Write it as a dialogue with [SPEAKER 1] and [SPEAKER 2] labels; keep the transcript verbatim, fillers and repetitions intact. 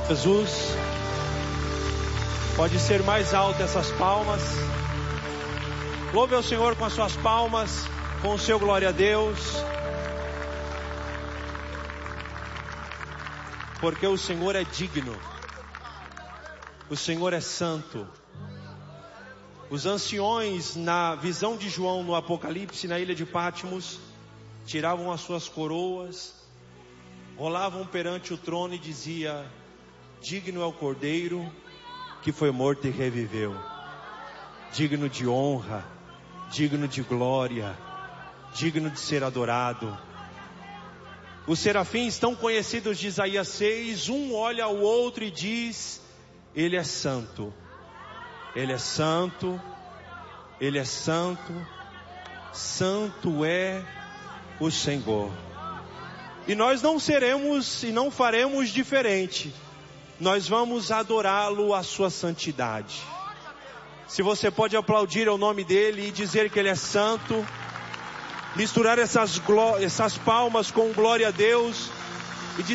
[SPEAKER 1] Jesus, pode ser mais alto essas palmas. Louve ao Senhor com as suas palmas, com o seu glória a Deus. Porque o Senhor é digno, o Senhor é santo. Os anciões, na visão de João no Apocalipse, na ilha de Patmos, tiravam as suas coroas, rolavam perante o trono e dizia: digno é o Cordeiro que foi morto e reviveu, digno de honra, digno de glória, digno de ser adorado. Os serafins tão conhecidos de Isaías seis, um olha ao outro e diz: Ele é santo, Ele é santo, Ele é santo, santo é o Senhor. E nós não seremos e não faremos diferente. Nós vamos adorá-lo, a sua santidade. Se você pode aplaudir o nome dele e dizer que ele é santo, misturar essas, gló- essas palmas com glória a Deus.